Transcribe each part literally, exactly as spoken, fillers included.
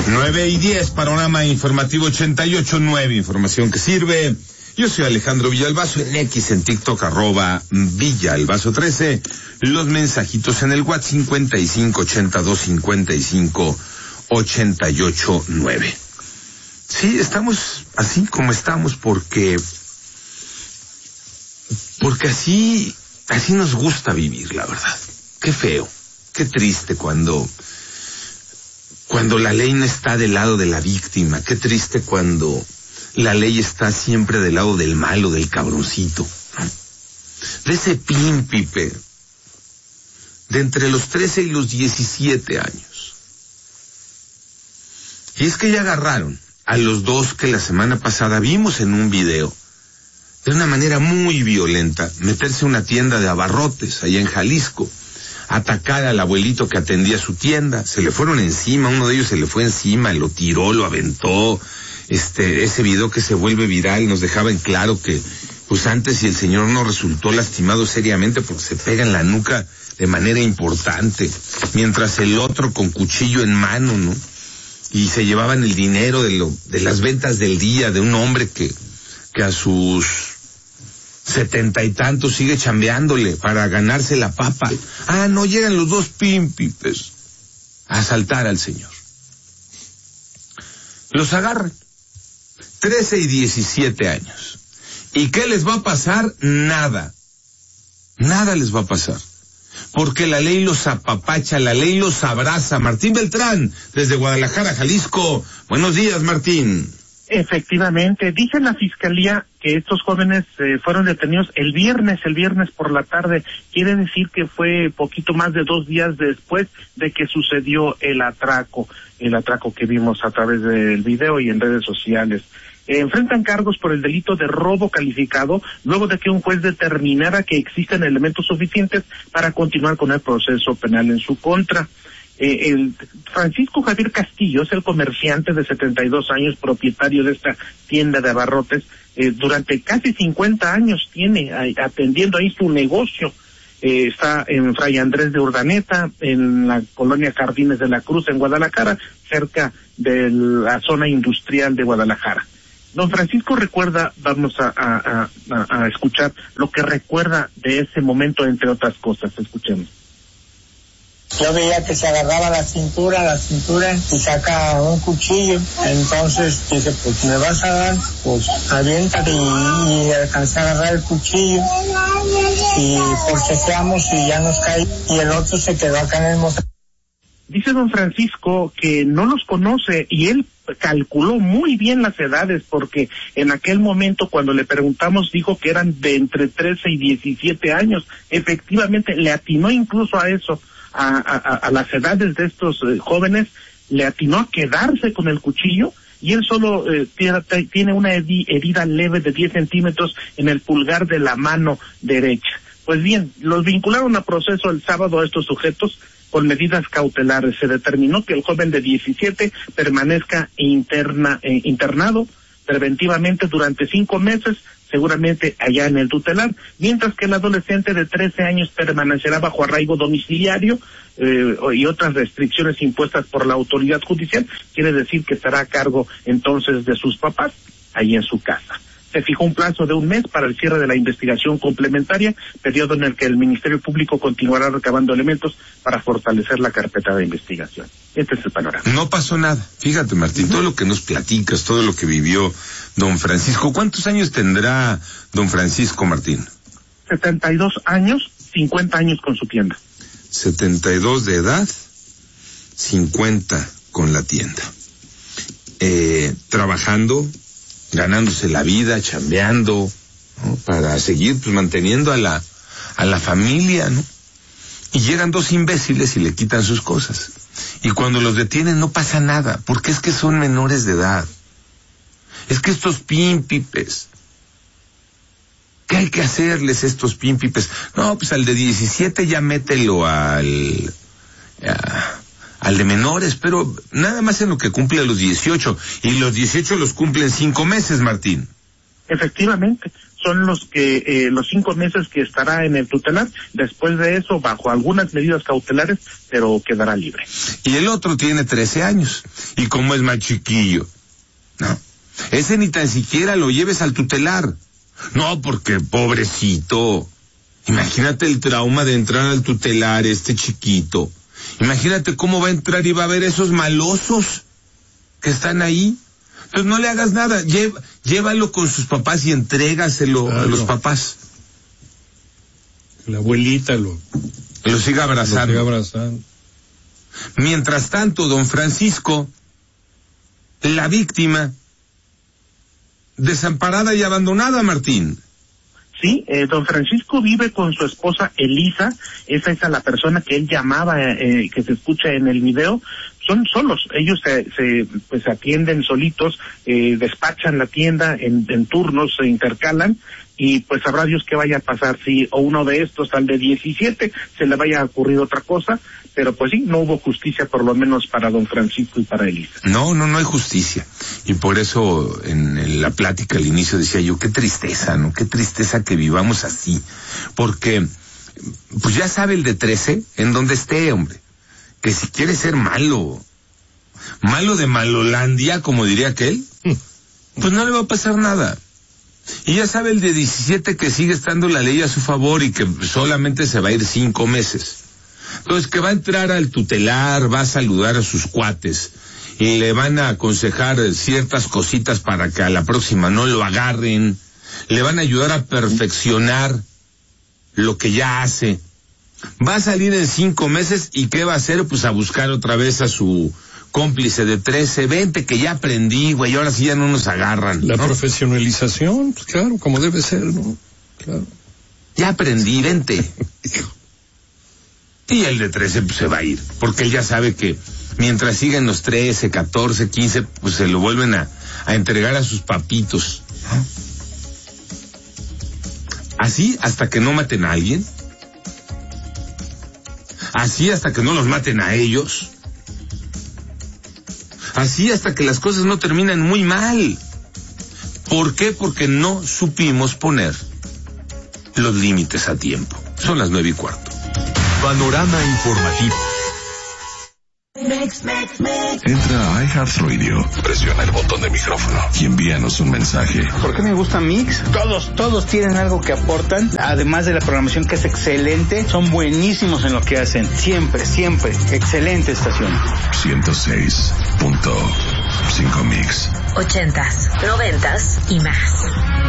nueve y diez, panorama informativo ochenta y ocho nueve, información que sirve. Yo soy Alejandro Villalbazo, en X, en TikTok, arroba Villalbazo trece. Los mensajitos en el WhatsApp cincuenta y cinco ochenta y dos cincuenta y cinco ochenta y ocho nueve. Sí, estamos así como estamos porque, porque así, así nos gusta vivir, la verdad. Qué feo, qué triste cuando, cuando la ley no está del lado de la víctima, qué triste cuando la ley está siempre del lado del malo, del cabroncito, ¿no? De ese pímpipe, de entre los trece y los diecisiete años. Y es que ya agarraron a los dos que la semana pasada vimos en un video, de una manera muy violenta, meterse a una tienda de abarrotes allá en Jalisco, atacar al abuelito que atendía su tienda, se le fueron encima, uno de ellos se le fue encima, lo tiró, lo aventó. Este, ese video que se vuelve viral nos dejaba en claro que, pues antes si el señor no resultó lastimado seriamente porque se pega en la nuca de manera importante, mientras el otro con cuchillo en mano, ¿no? Y se llevaban el dinero de lo, de las ventas del día de un hombre que, que a sus setenta y tantos sigue chambeándole para ganarse la papa. Ah, no, llegan los dos pímpipes a asaltar al señor. Los agarran. trece y diecisiete años. ¿Y qué les va a pasar? Nada. Nada les va a pasar. Porque la ley los apapacha, la ley los abraza. Martín Beltrán, desde Guadalajara, Jalisco. Buenos días, Martín. Efectivamente, dice la Fiscalía que estos jóvenes eh, fueron detenidos el viernes, el viernes por la tarde. Quiere decir que fue poquito más de dos días después de que sucedió el atraco, el atraco que vimos a través del video y en redes sociales. Eh, enfrentan cargos por el delito de robo calificado, luego de que un juez determinara que existen elementos suficientes para continuar con el proceso penal en su contra. Eh, el Francisco Javier Castillo es el comerciante de setenta y dos años, propietario de esta tienda de abarrotes. Eh, durante casi cincuenta años tiene ahí, atendiendo ahí su negocio. Eh, está en Fray Andrés de Urdaneta, en la colonia Jardines de la Cruz, en Guadalajara, cerca de la zona industrial de Guadalajara. Don Francisco recuerda, vamos a, a, a, a escuchar lo que recuerda de ese momento, entre otras cosas. Escuchemos. Yo veía que se agarraba la cintura, la cintura y saca un cuchillo. Entonces dije, pues me vas a dar, pues aviéntate, y, y alcancé a agarrar el cuchillo y forcejeamos y ya nos caí y el otro se quedó acá en el mostrador. Dice don Francisco que no los conoce y él calculó muy bien las edades, porque en aquel momento cuando le preguntamos dijo que eran de entre trece y diecisiete años. Efectivamente le atinó incluso a eso, a, a, a las edades de estos eh, jóvenes, le atinó a quedarse con el cuchillo, y él solo eh, tiene, tiene una herida leve de diez centímetros en el pulgar de la mano derecha. Pues bien, los vincularon a proceso el sábado a estos sujetos con medidas cautelares. Se determinó que el joven de diecisiete permanezca interna, eh, internado preventivamente durante cinco meses, seguramente allá en el tutelar, mientras que el adolescente de trece años permanecerá bajo arraigo domiciliario eh, y otras restricciones impuestas por la autoridad judicial. Quiere decir que estará a cargo entonces de sus papás ahí en su casa. Se fijó un plazo de un mes para el cierre de la investigación complementaria, periodo en el que el Ministerio Público continuará recabando elementos para fortalecer la carpeta de investigación. Este es el panorama. No pasó nada. Fíjate, Martín, todo lo que nos platicas, todo lo que vivió don Francisco. ¿Cuántos años tendrá don Francisco, Martín? setenta y dos años, cincuenta años con su tienda. setenta y dos de edad, cincuenta con la tienda. Eh, trabajando, ganándose la vida, chambeando, ¿no? Para seguir pues manteniendo a la a la familia, ¿no? Y llegan dos imbéciles y le quitan sus cosas. Y cuando los detienen no pasa nada, porque es que son menores de edad. Es que estos pímpipes, ¿qué hay que hacerles estos pímpipes? No, pues al de diecisiete ya mételo al a, al de menores, pero nada más en lo que cumple a los dieciocho, y los dieciocho los cumplen cinco meses, Martín. Efectivamente, son los que eh, los cinco meses que estará en el tutelar. Después de eso, bajo algunas medidas cautelares, pero quedará libre. Y el otro tiene trece años, y como es más chiquillo, no, ese ni tan siquiera lo lleves al tutelar. No, porque pobrecito, imagínate el trauma de entrar al tutelar este chiquito. Imagínate cómo va a entrar y va a ver esos malosos que están ahí. Entonces no le hagas nada, Lle- llévalo con sus papás y entrégaselo claro. a los papás. La abuelita lo, lo siga abrazando. Lo siga abrazando. Mientras tanto, don Francisco, la víctima, desamparada y abandonada, Martín. Sí, eh, don Francisco vive con su esposa Elisa, esa es a la persona que él llamaba, eh, que se escucha en el video. Son solos, ellos se, se pues atienden solitos, eh, despachan la tienda en, en turnos, se intercalan, y pues sabrá Dios qué vaya a pasar, si o uno de estos, al de diecisiete, se le vaya a ocurrir otra cosa, pero pues sí, no hubo justicia por lo menos para don Francisco y para Elisa. No, no, no hay justicia, y por eso en la plática al inicio decía yo, qué tristeza, ¿no? Qué tristeza que vivamos así, porque pues ya sabe el de trece en donde esté, hombre, que si quiere ser malo, malo de Malolandia, como diría aquel, pues no le va a pasar nada. Y ya sabe el de diecisiete que sigue estando la ley a su favor y que solamente se va a ir cinco meses. Entonces que va a entrar al tutelar, va a saludar a sus cuates y le van a aconsejar ciertas cositas para que a la próxima no lo agarren, le van a ayudar a perfeccionar lo que ya hace. Va a salir en cinco meses y ¿qué va a hacer? Pues a buscar otra vez a su cómplice de trece, vente que ya aprendí, güey, ahora sí ya no nos agarran. La ¿no? profesionalización, pues claro, como debe ser, ¿no? Claro. Ya aprendí, vente. Y el de trece pues se va a ir, porque él ya sabe que mientras sigan los trece, catorce, quince, pues se lo vuelven a, a entregar a sus papitos. ¿No? Así hasta que no maten a alguien. Así hasta que no los maten a ellos. Así hasta que las cosas no terminan muy mal. ¿Por qué? Porque no supimos poner los límites a tiempo. Son las nueve y cuarto. Panorama informativo. Entra a iHeartRadio, presiona el botón de micrófono y envíanos un mensaje. ¿Por qué me gusta Mix? Todos, todos tienen algo que aportan, además de la programación que es excelente, son buenísimos en lo que hacen, siempre, siempre, excelente estación. ciento seis punto cinco Mix. Ochentas, noventas y más.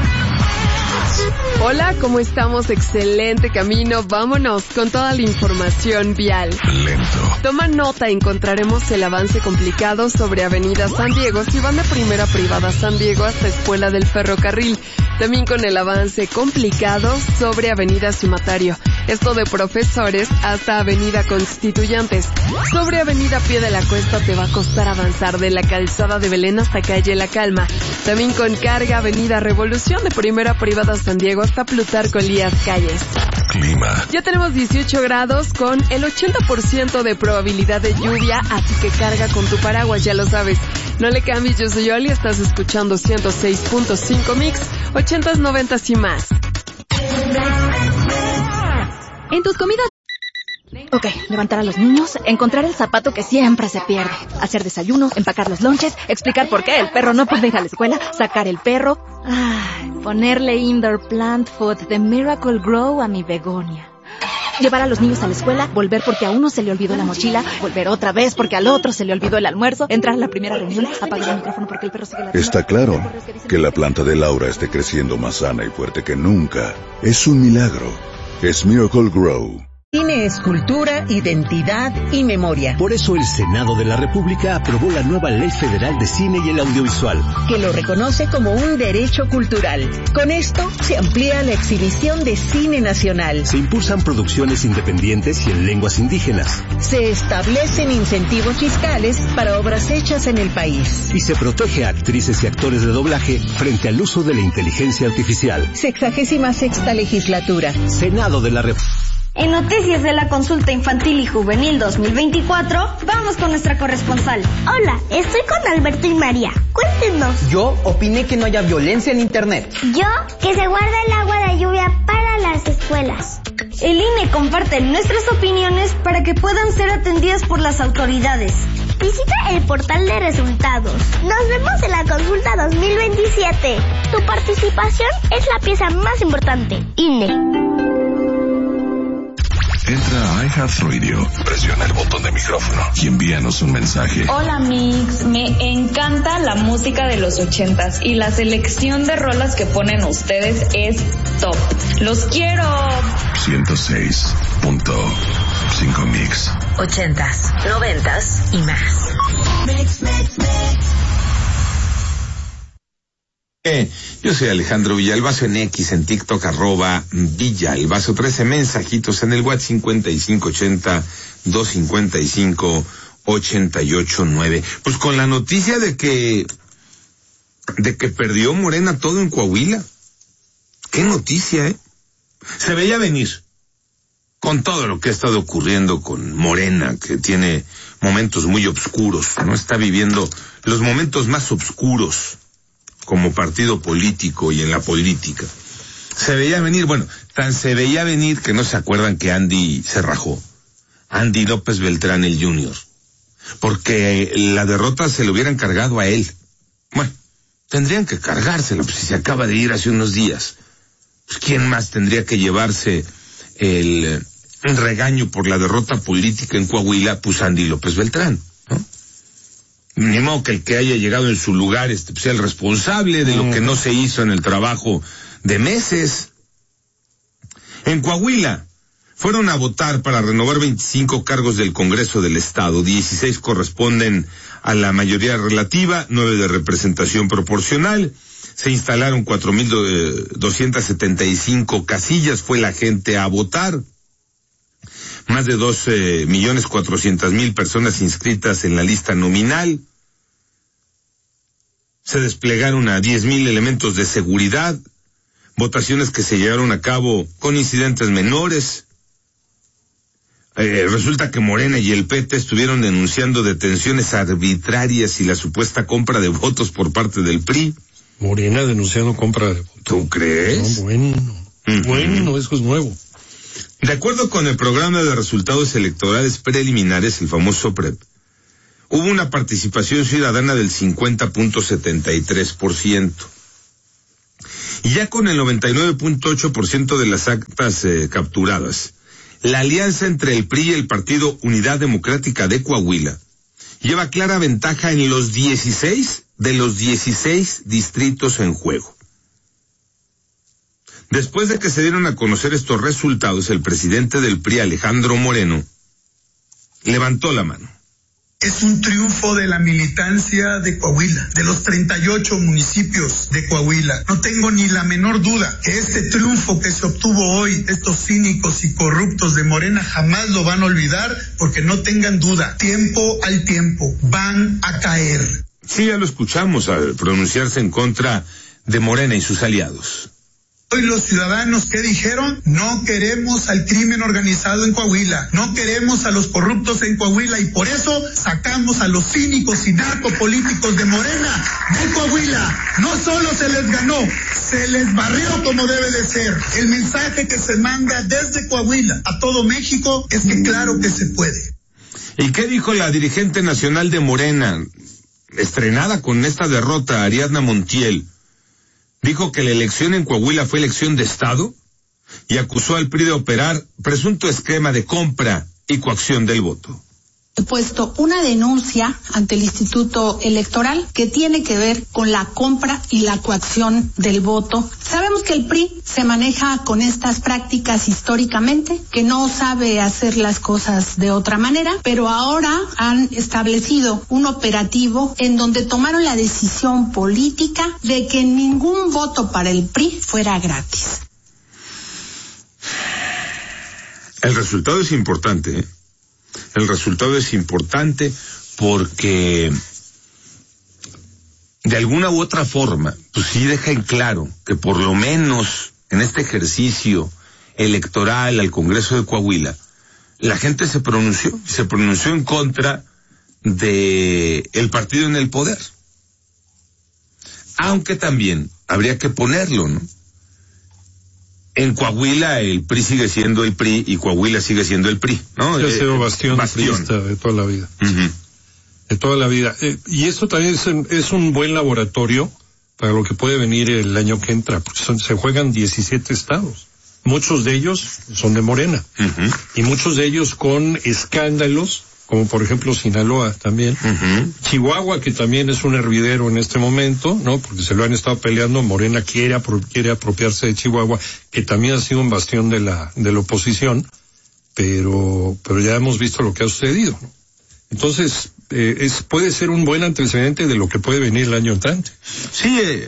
Hola, ¿cómo estamos? Excelente camino. Vámonos con toda la información vial. Lento. Toma nota, encontraremos el avance complicado sobre Avenida San Diego si van de Primera Privada San Diego hasta Escuela del Ferrocarril. También con el avance complicado sobre Avenida Cimatario. Esto de Profesores hasta Avenida Constituyentes. Sobre Avenida Pie de la Cuesta te va a costar avanzar de la Calzada de Belén hasta Calle La Calma. También con carga Avenida Revolución de Primera Privada San Diego hasta Plutarco Elías Calles. Clima. Ya tenemos dieciocho grados con el ochenta por ciento de probabilidad de lluvia, así que carga con tu paraguas, ya lo sabes. No le cambies, yo soy Oli, estás escuchando ciento seis punto cinco Mix, ochentas, noventas y más. En tus comidas... Ok, levantar a los niños, encontrar el zapato que siempre se pierde, hacer desayuno, empacar los lonches, explicar por qué el perro no puede ir a la escuela, sacar el perro, ay, ponerle indoor plant food de Miracle Grow a mi begonia. Llevar a los niños a la escuela, volver porque a uno se le olvidó la mochila, volver otra vez porque al otro se le olvidó el almuerzo, entrar a la primera reunión, apagar el micrófono porque el perro sigue ladrando. Está claro que la planta de Laura esté creciendo más sana y fuerte que nunca. Es un milagro. Es Miracle Grow. Cine es cultura, identidad y memoria. Por eso el Senado de la República aprobó la nueva Ley Federal de Cine y el Audiovisual, que lo reconoce como un derecho cultural. Con esto se amplía la exhibición de cine nacional. Se impulsan producciones independientes y en lenguas indígenas. Se establecen incentivos fiscales para obras hechas en el país. Y se protege a actrices y actores de doblaje frente al uso de la inteligencia artificial. Sexagésima sexta legislatura. Senado de la República. En Noticias de la Consulta Infantil y Juvenil dos mil veinticuatro, vamos con nuestra corresponsal. Hola, estoy con Alberto y María. Cuéntenos. Yo opiné que no haya violencia en Internet. Yo, que se guarda el agua de lluvia para las escuelas. El I N E comparte nuestras opiniones para que puedan ser atendidas por las autoridades. Visita el portal de resultados. Nos vemos en la consulta dos mil veintisiete. Tu participación es la pieza más importante. I N E. Entra a iHeartRadio, presiona el botón de micrófono y envíanos un mensaje. Hola Mix, me encanta la música de los ochentas y la selección de rolas que ponen ustedes es top. ¡Los quiero! ciento seis punto cinco Mix. Ochentas, noventas y más. Mix, mix, mix. Eh, yo soy Alejandro Villalbazo en X, en TikTok, arroba Villalbazo, trece mensajitos en el WhatsApp cincuenta y cinco ochenta, doscientos cincuenta y cinco, ochenta y ocho nueve. Pues con la noticia de que, de que perdió Morena todo en Coahuila. Qué noticia, ¿eh? Se veía venir. Con todo lo que ha estado ocurriendo con Morena, que tiene momentos muy oscuros, ¿no? Está viviendo los momentos más oscuros como partido político y en la política. Se veía venir, bueno, tan se veía venir que no se acuerdan que Andy se rajó. Andy López Beltrán el junior. Porque la derrota se lo hubieran cargado a él. Bueno, tendrían que cargársela, pues si se acaba de ir hace unos días. Pues ¿quién más tendría que llevarse el, el regaño por la derrota política en Coahuila? Pues Andy López Beltrán, ¿no? Ni modo que el que haya llegado en su lugar este, sea el responsable de lo que no se hizo en el trabajo de meses. En Coahuila fueron a votar para renovar veinticinco cargos del Congreso del Estado. dieciséis corresponden a la mayoría relativa, nueve de representación proporcional. Se instalaron cuatro mil doscientas setenta y cinco casillas, fue la gente a votar. Más de dos eh, millones cuatrocientas mil personas inscritas en la lista nominal. Se desplegaron a diez mil elementos de seguridad. Votaciones que se llevaron a cabo con incidentes menores. Eh, resulta que Morena y el P T estuvieron denunciando detenciones arbitrarias y la supuesta compra de votos por parte del P R I. Morena denunciando compra de votos. ¿Tú crees? No, bueno. Uh-huh. Bueno, eso es nuevo. De acuerdo con el programa de resultados electorales preliminares, el famoso PREP, hubo una participación ciudadana del cincuenta punto setenta y tres por ciento. Y ya con el noventa y nueve punto ocho por ciento de las actas eh, capturadas, la alianza entre el P R I y el Partido Unidad Democrática de Coahuila lleva clara ventaja en los dieciséis de los dieciséis distritos en juego. Después de que se dieron a conocer estos resultados, el presidente del P R I, Alejandro Moreno, levantó la mano. Es un triunfo de la militancia de Coahuila, de los treinta y ocho municipios de Coahuila. No tengo ni la menor duda que este triunfo que se obtuvo hoy, estos cínicos y corruptos de Morena jamás lo van a olvidar, porque no tengan duda, tiempo al tiempo, van a caer. Sí, ya lo escuchamos al pronunciarse en contra de Morena y sus aliados. Hoy los ciudadanos, ¿qué dijeron? No queremos al crimen organizado en Coahuila, no queremos a los corruptos en Coahuila, y por eso sacamos a los cínicos y narcopolíticos de Morena de Coahuila. No solo se les ganó, se les barrió como debe de ser. El mensaje que se manda desde Coahuila a todo México es que claro que se puede. ¿Y qué dijo la dirigente nacional de Morena, estrenada con esta derrota, Ariadna Montiel? Dijo que la elección en Coahuila fue elección de Estado y acusó al P R I de operar presunto esquema de compra y coacción del voto. He puesto una denuncia ante el Instituto Electoral que tiene que ver con la compra y la coacción del voto. Sabemos que el P R I se maneja con estas prácticas históricamente, que no sabe hacer las cosas de otra manera, pero ahora han establecido un operativo en donde tomaron la decisión política de que ningún voto para el P R I fuera gratis. El resultado es importante, ¿eh? El resultado es importante porque de alguna u otra forma, pues sí deja en claro que por lo menos en este ejercicio electoral al Congreso de Coahuila, la gente se pronunció, se pronunció en contra de el partido en el poder. Aunque también habría que ponerlo, ¿no? En Coahuila el P R I sigue siendo el P R I y Coahuila sigue siendo el P R I, ¿no? Ha sido bastión, bastión. priista de toda la vida. Uh-huh. De toda la vida. Eh, y esto también es, es un buen laboratorio para lo que puede venir el año que entra, porque son, se juegan diecisiete estados. Muchos de ellos son de Morena. Uh-huh. Y muchos de ellos con escándalos, como por ejemplo Sinaloa también. Uh-huh. Chihuahua, que también es un hervidero en este momento, ¿no? Porque se lo han estado peleando. Morena quiere, apro- quiere apropiarse de Chihuahua, que también ha sido un bastión de la, de la oposición, pero, pero ya hemos visto lo que ha sucedido, ¿no? Entonces, eh, es, puede ser un buen antecedente de lo que puede venir el año entrante. Sí, eh,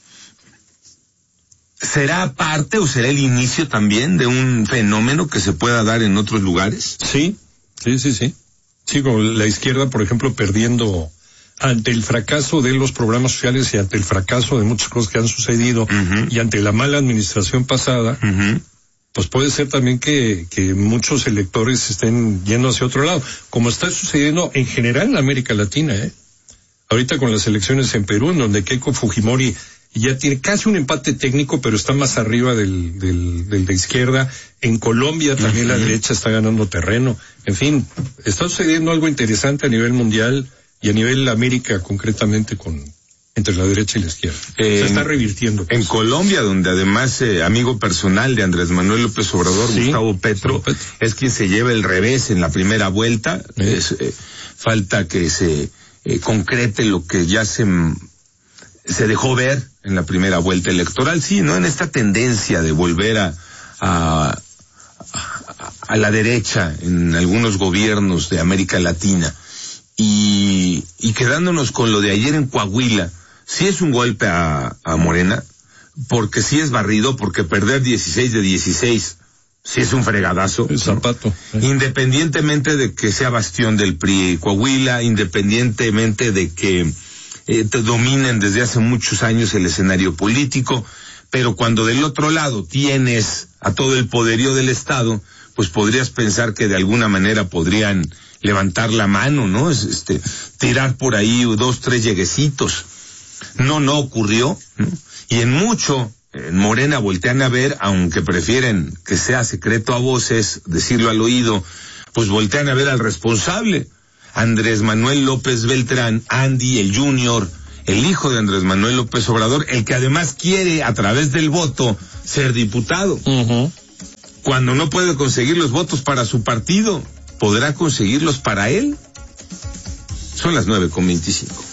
¿será parte o será el inicio también de un fenómeno que se pueda dar en otros lugares? Sí, sí, sí, sí. Sí, como la izquierda, por ejemplo, perdiendo ante el fracaso de los programas sociales y ante el fracaso de muchas cosas que han sucedido, uh-huh. y ante la mala administración pasada, uh-huh. pues puede ser también que, que muchos electores estén yendo hacia otro lado, como está sucediendo en general en América Latina, ¿eh? Ahorita con las elecciones en Perú, en donde Keiko Fujimori ya tiene casi un empate técnico, pero está más arriba del, del, del de izquierda. En Colombia también uh-huh. la derecha está ganando terreno. En fin, está sucediendo algo interesante a nivel mundial y a nivel América concretamente con entre la derecha y la izquierda. Eh, Se está revirtiendo. En Colombia, donde además eh, amigo personal de Andrés Manuel López Obrador, sí, Gustavo Petro, Petro, es quien se lleva el revés en la primera vuelta. Sí. Es, eh, falta que se eh, concrete lo que ya se se dejó ver en la primera vuelta electoral, sí, ¿no? En esta tendencia de volver a, a, a, a la derecha en algunos gobiernos de América Latina. Y, y quedándonos con lo de ayer en Coahuila, sí es un golpe a, a Morena, porque sí es barrido, porque perder dieciséis de dieciséis, sí es un fregadazo. El zapato. ¿No? Independientemente de que sea bastión del P R I Coahuila, independientemente de que eh, te dominen desde hace muchos años el escenario político, pero cuando del otro lado tienes a todo el poderío del Estado, pues podrías pensar que de alguna manera podrían levantar la mano, ¿no? Este, tirar por ahí dos, tres lleguecitos. No, no ocurrió, ¿no? Y en mucho, en Morena voltean a ver, aunque prefieren que sea secreto a voces, decirlo al oído, pues voltean a ver al responsable, Andrés Manuel López Beltrán, Andy, el Junior, el hijo de Andrés Manuel López Obrador, el que además quiere, a través del voto, ser diputado. Uh-huh. Cuando no puede conseguir los votos para su partido, ¿podrá conseguirlos para él? Son las nueve con veinticinco.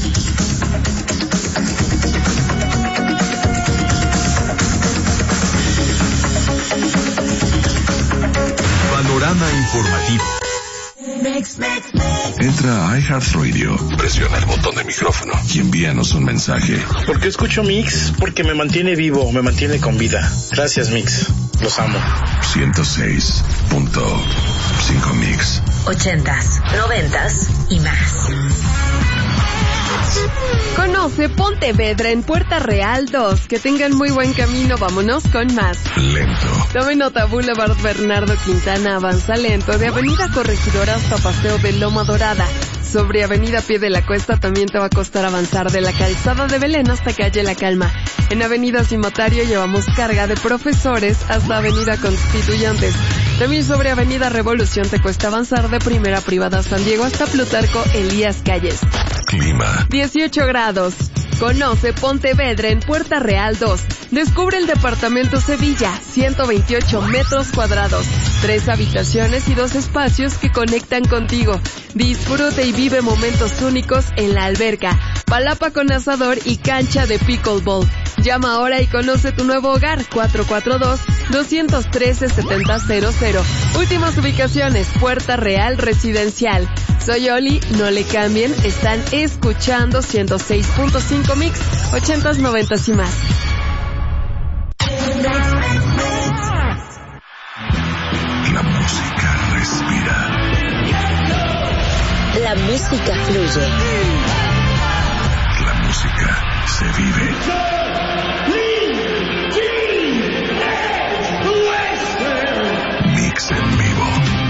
Panorama informativo. Entra a iHeartRadio, presiona el botón de micrófono y envíanos un mensaje. ¿Por qué escucho Mix? Porque me mantiene vivo, me mantiene con vida. Gracias, Mix. Los amo. ciento seis punto cinco Mix. Ochentas, noventas y más. Conoce Pontevedra en Puerta Real dos. Que tengan muy buen camino, vámonos con más. Lento. Tome nota, Boulevard Bernardo Quintana avanza lento, de Avenida Corregidora hasta Paseo de Loma Dorada. Sobre Avenida Pie de la Cuesta también te va a costar avanzar de la Calzada de Belén hasta Calle La Calma. En Avenida Cimatario llevamos carga de profesores hasta Avenida Constituyentes. También sobre Avenida Revolución te cuesta avanzar de Primera Privada San Diego hasta Plutarco Elías Calles. Clima. dieciocho grados. Conoce Pontevedra en Puerta Real dos. Descubre el departamento Sevilla, ciento veintiocho metros cuadrados, tres habitaciones y dos espacios que conectan contigo. Disfruta y vive momentos únicos en la alberca, palapa con asador y cancha de pickleball. Llama ahora y conoce tu nuevo hogar, cuatro cuatro dos, dos uno tres, siete cero cero. Últimas ubicaciones, Puerta Real Residencial. Soy Oli, no le cambien, están escuchando ciento seis punto cinco Mix, ochentas, noventas y más. La música respira. La música fluye. La música se vive.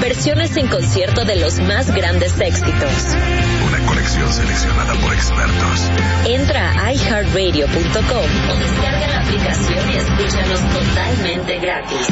Versiones en concierto de los más grandes éxitos. Una colección seleccionada por expertos. Entra a i heart radio punto com o descarga la aplicación y escúchanos totalmente gratis.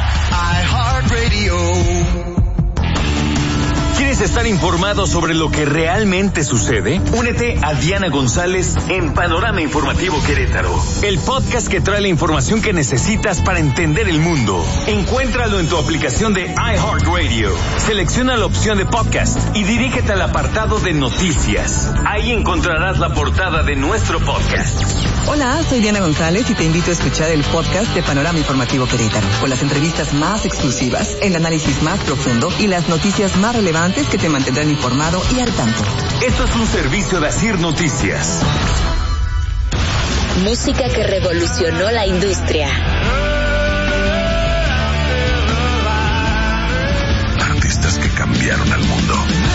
iHeartRadio. ¿Quieres estar informado sobre lo que realmente sucede? Únete a Diana González en Panorama Informativo Querétaro, el podcast que trae la información que necesitas para entender el mundo. Encuéntralo en tu aplicación de iHeartRadio. Selecciona la opción de podcast y dirígete al apartado de noticias. Ahí encontrarás la portada de nuestro podcast. Hola, soy Diana González y te invito a escuchar el podcast de Panorama Informativo Querétaro, con las entrevistas más exclusivas, el análisis más profundo y las noticias más relevantes que te mantendrán informado y al tanto. Esto es un servicio de Asir Noticias. Música que revolucionó la industria. Artistas que cambiaron al mundo.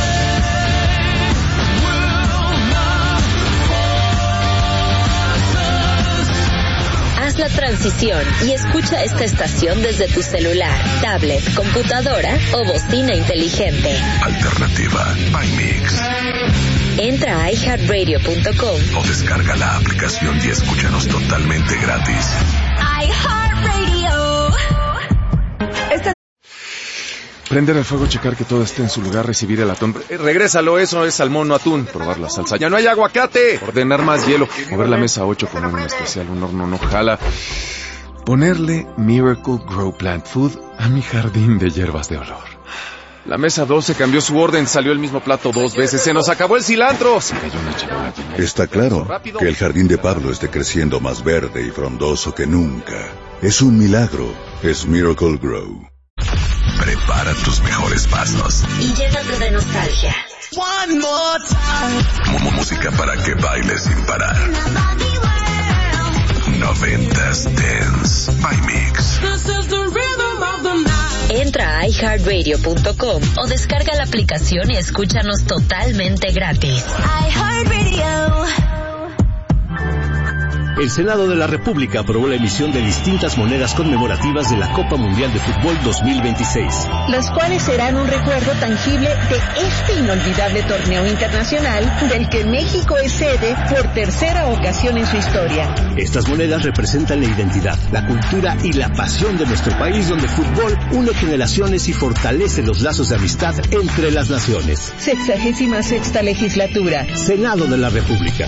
Haz la transición y escucha esta estación desde tu celular, tablet, computadora o bocina inteligente. Alternativa by Mix. Entra a i heart radio punto com o descarga la aplicación y escúchanos totalmente gratis. iHeartRadio. Esta... Prender el fuego, checar que todo esté en su lugar, recibir el atún. Eh, regrésalo, eso es salmón, no atún. Probar la salsa. ¡Ya no hay aguacate! Ordenar más hielo. Mover la mesa ocho, poner un especial, un horno no jala. Ponerle Miracle Grow Plant Food a mi jardín de hierbas de olor. La mesa doce cambió su orden, salió el mismo plato dos veces. ¡Se nos acabó el cilantro! Se cayó una charola. Está claro que el jardín de Pablo esté creciendo más verde y frondoso que nunca. Es un milagro. Es Miracle Grow. Prepara tus mejores pasos. Y llénate de nostalgia. One more time. Música para que bailes sin parar. Noventas Dance by Mix. Entra a i heart radio punto com o descarga la aplicación y escúchanos totalmente gratis. iHeartRadio. El Senado de la República aprobó la emisión de distintas monedas conmemorativas de la Copa Mundial de Fútbol dos mil veintiséis. Las cuales serán un recuerdo tangible de este inolvidable torneo internacional del que México es sede por tercera ocasión en su historia. Estas monedas representan la identidad, la cultura y la pasión de nuestro país, donde el fútbol une generaciones y fortalece los lazos de amistad entre las naciones. Sexagésima sexta legislatura. Senado de la República.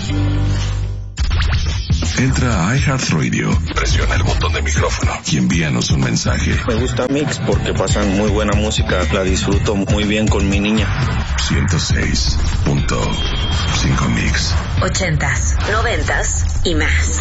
Entra a iHeartRadio, presiona el botón de micrófono y envíanos un mensaje. Me gusta Mix porque pasan muy buena música, la disfruto muy bien con mi niña. ciento seis punto cinco Mix. Ochentas, noventas y más.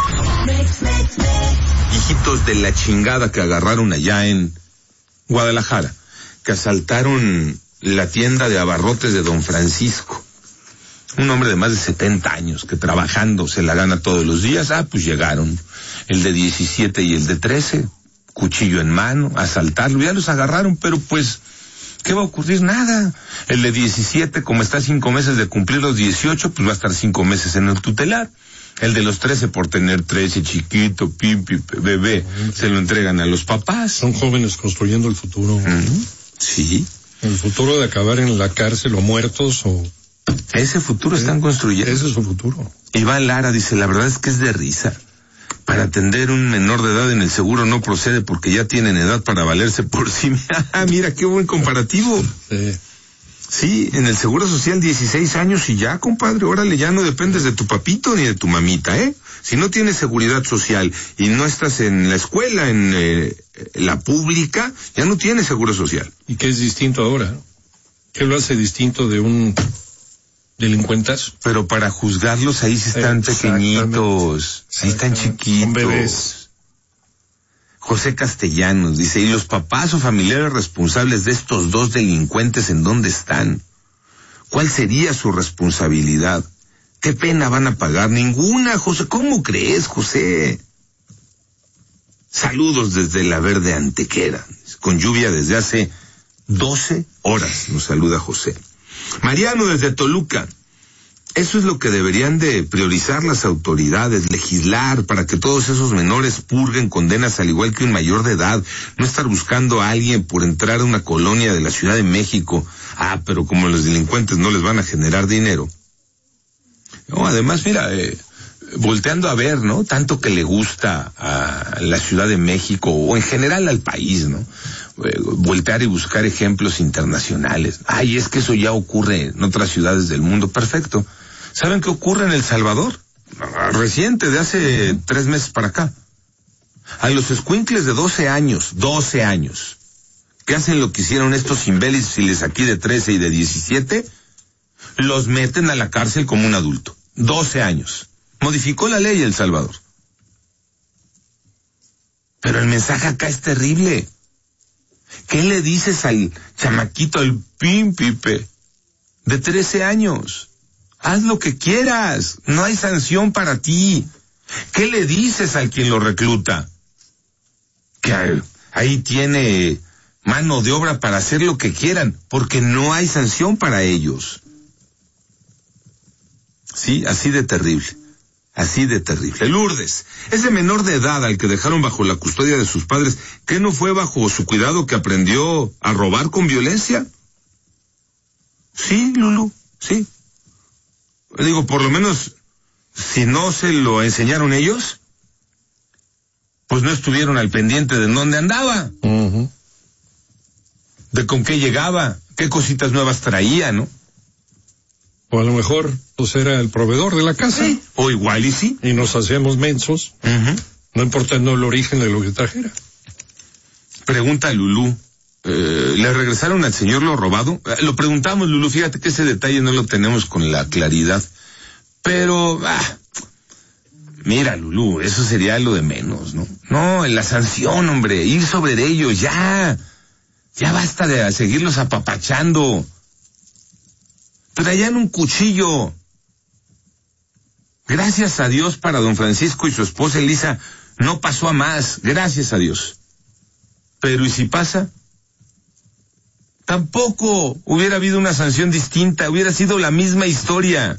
Hijitos de la chingada que agarraron allá en Guadalajara, que asaltaron la tienda de abarrotes de Don Francisco. Un hombre de más de setenta años que trabajando se la gana todos los días. Ah, pues llegaron el de diecisiete y el de trece, cuchillo en mano, a asaltarlo. Ya los agarraron, pero pues, ¿qué va a ocurrir? Nada. El de diecisiete, como está cinco meses de cumplir los dieciocho, pues va a estar cinco meses en el tutelar. El de los trece, por tener trece, chiquito, pipi, bebé, se lo entregan a los papás. Son jóvenes construyendo el futuro. Mm-hmm. Sí. El futuro de acabar en la cárcel o muertos o... Ese futuro están construyendo. Ese es su futuro. Iván Lara dice, la verdad es que es de risa. Para atender un menor de edad en el seguro no procede porque ya tienen edad para valerse por sí. Ah, mira, qué buen comparativo. Sí. Sí, en el Seguro Social dieciséis años y ya, compadre, órale, ya no dependes de tu papito ni de tu mamita, ¿eh? Si no tienes seguridad social y no estás en la escuela, en eh, la pública, ya no tienes Seguro Social. ¿Y qué es distinto ahora? ¿Qué lo hace distinto de un delincuentazo? Pero para juzgarlos ahí sí están pequeñitos, sí están chiquitos. Son bebés. José Castellanos dice, ¿y los papás o familiares responsables de estos dos delincuentes en dónde están? ¿Cuál sería su responsabilidad? ¿Qué pena van a pagar? Ninguna, José. ¿Cómo crees, José? Saludos desde la Verde Antequera, con lluvia desde hace doce horas, nos saluda José. Mariano desde Toluca. Eso es lo que deberían de priorizar las autoridades, legislar para que todos esos menores purguen condenas al igual que un mayor de edad, no estar buscando a alguien por entrar a una colonia de la Ciudad de México. Ah, pero como los delincuentes no les van a generar dinero. No, además, mira, eh, volteando a ver, ¿no? Tanto que le gusta a la Ciudad de México o en general al país, ¿no? Eh, voltear y buscar ejemplos internacionales. Ay, es que eso ya ocurre en otras ciudades del mundo. Perfecto. ¿Saben qué ocurre en El Salvador? Reciente, de hace tres meses para acá. A los escuincles de doce años, doce años, que hacen lo que hicieron estos imbéciles aquí de trece y de diecisiete, los meten a la cárcel como un adulto. doce años. Modificó la ley El Salvador. Pero el mensaje acá es terrible. ¿Qué le dices al chamaquito, al pímpipe, de trece años? Haz lo que quieras, no hay sanción para ti. ¿Qué le dices al quien lo recluta? Que ahí tiene mano de obra para hacer lo que quieran, porque no hay sanción para ellos. Sí, así de terrible, así de terrible. Lourdes, ese menor de edad al que dejaron bajo la custodia de sus padres, ¿qué no fue bajo su cuidado que aprendió a robar con violencia? Sí, Lulú, sí. Digo, por lo menos, si no se lo enseñaron ellos, pues no estuvieron al pendiente de dónde andaba, uh-huh. de con qué llegaba, qué cositas nuevas traía, ¿no? O a lo mejor, pues era el proveedor de la casa. Sí. O igual y sí. Y nos hacíamos mensos, uh-huh. no importando el origen de lo que trajera. Pregunta a Lulú. Eh, ¿Le regresaron al señor lo robado? Eh, lo preguntamos, Lulú, fíjate que ese detalle no lo tenemos con la claridad. Pero, ah, mira, Lulú, eso sería lo de menos, ¿no? No, la sanción, hombre, ir sobre ellos, ya. Ya basta de seguirlos apapachando. Traían un cuchillo. Gracias a Dios para don Francisco y su esposa Elisa, no pasó a más, gracias a Dios. Pero ¿y si pasa? Tampoco hubiera habido una sanción distinta, hubiera sido la misma historia.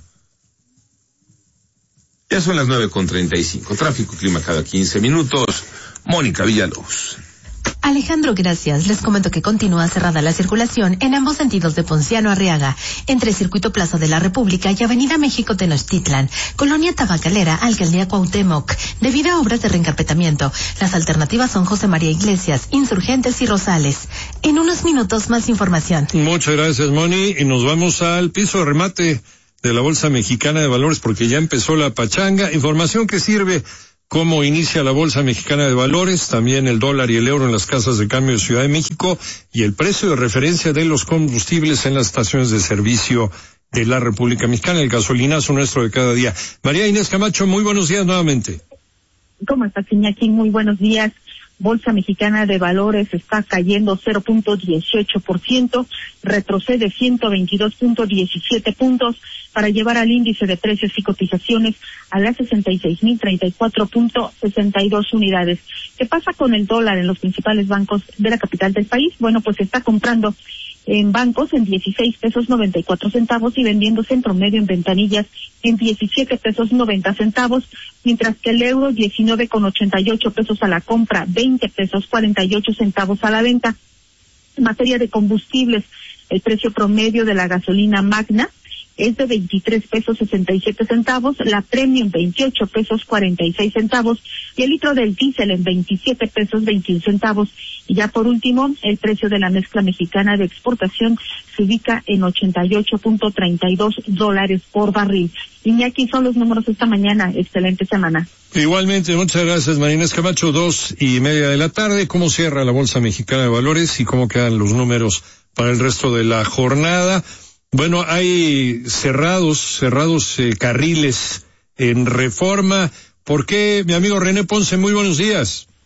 Ya son las nueve con treinta y cinco, tráfico, clima cada quince minutos. Mónica Villalobos. Alejandro, gracias. Les comento que continúa cerrada la circulación en ambos sentidos de Ponciano Arriaga, entre Circuito Plaza de la República y Avenida México Tenochtitlan, Colonia Tabacalera, Alcaldía Cuauhtémoc, debido a obras de reencarpetamiento. Las alternativas son José María Iglesias, Insurgentes y Rosales. En unos minutos más información. Muchas gracias, Moni, y nos vamos al piso de remate de la Bolsa Mexicana de Valores porque ya empezó la pachanga. Información que sirve cómo inicia la Bolsa Mexicana de Valores, también el dólar y el euro en las casas de cambio de Ciudad de México y el precio de referencia de los combustibles en las estaciones de servicio de la República Mexicana, el gasolinazo nuestro de cada día. María Inés Camacho, muy buenos días nuevamente. ¿Cómo estás, Iñaki? Muy buenos días. Bolsa Mexicana de Valores está cayendo cero punto dieciocho por ciento, retrocede ciento veintidós punto diecisiete puntos para llevar al índice de precios y cotizaciones a las sesenta y seis mil treinta y cuatro punto sesenta y dos unidades. ¿Qué pasa con el dólar en los principales bancos de la capital del país? Bueno, pues está comprando en bancos en dieciséis pesos noventa y cuatro centavos y vendiéndose en promedio en ventanillas en diecisiete pesos noventa centavos, mientras que el euro diecinueve con ochenta y ocho pesos a la compra, veinte pesos cuarenta y ocho centavos a la venta. En materia de combustibles, el precio promedio de la gasolina Magna es de veintitrés pesos sesenta y siete centavos, la Premium veintiocho pesos cuarenta y seis centavos y el litro del diésel en veintisiete pesos veintiún centavos. Y ya por último, el precio de la mezcla mexicana de exportación se ubica en ochenta y ocho punto treinta y dos dólares por barril. Iñaki, son los números esta mañana. Excelente semana. Igualmente, muchas gracias, María Inés Camacho. Dos y media de la tarde. ¿Cómo cierra la Bolsa Mexicana de Valores y cómo quedan los números para el resto de la jornada? Bueno, hay cerrados, cerrados eh, carriles en Reforma. ¿Por qué, mi amigo René Ponce? Muy buenos días.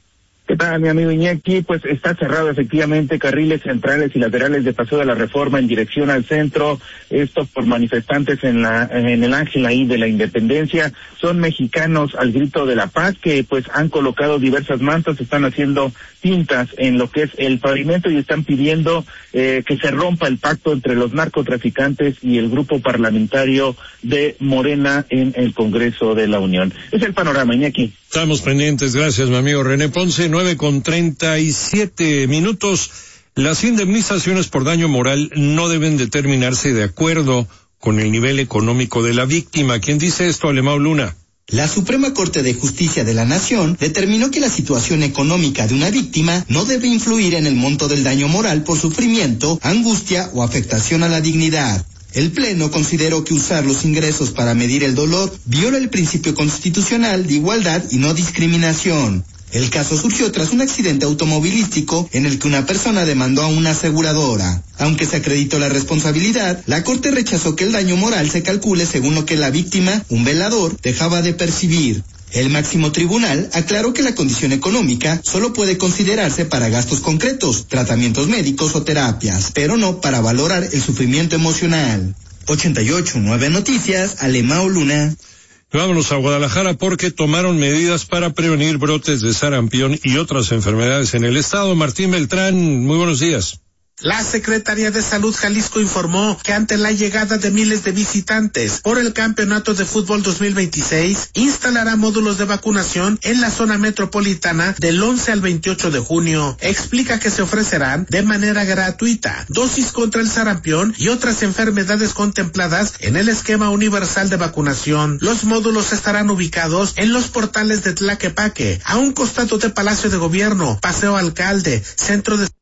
¿Qué tal, mi amigo Iñaki? Pues está cerrado efectivamente carriles centrales y laterales de Paseo de la Reforma en dirección al centro, esto por manifestantes en la en el Ángel ahí de la Independencia. Son mexicanos al grito de la paz que pues han colocado diversas mantas, están haciendo tintas en lo que es el pavimento y están pidiendo eh, que se rompa el pacto entre los narcotraficantes y el grupo parlamentario de Morena en el Congreso de la Unión. Es el panorama, Iñaki. Estamos pendientes, gracias mi amigo René Ponce, nueve con treinta y siete minutos. Las indemnizaciones por daño moral no deben determinarse de acuerdo con el nivel económico de la víctima. ¿Quién dice esto, Alemão Luna? La Suprema Corte de Justicia de la Nación determinó que la situación económica de una víctima no debe influir en el monto del daño moral por sufrimiento, angustia o afectación a la dignidad. El Pleno consideró que usar los ingresos para medir el dolor viola el principio constitucional de igualdad y no discriminación. El caso surgió tras un accidente automovilístico en el que una persona demandó a una aseguradora. Aunque se acreditó la responsabilidad, la Corte rechazó que el daño moral se calcule según lo que la víctima, un velador, dejaba de percibir. El máximo tribunal aclaró que la condición económica solo puede considerarse para gastos concretos, tratamientos médicos o terapias, pero no para valorar el sufrimiento emocional. ochenta y ocho punto nueve Noticias, Alemão Luna. Vámonos a Guadalajara porque tomaron medidas para prevenir brotes de sarampión y otras enfermedades en el estado. Martín Beltrán, muy buenos días. La Secretaría de Salud Jalisco informó que ante la llegada de miles de visitantes por el Campeonato de Fútbol dos mil veintiséis, instalará módulos de vacunación en la zona metropolitana del once al veintiocho de junio. Explica que se ofrecerán de manera gratuita dosis contra el sarampión y otras enfermedades contempladas en el esquema universal de vacunación. Los módulos estarán ubicados en los portales de Tlaquepaque, a un costado de Palacio de Gobierno, Paseo Alcalde, Centro de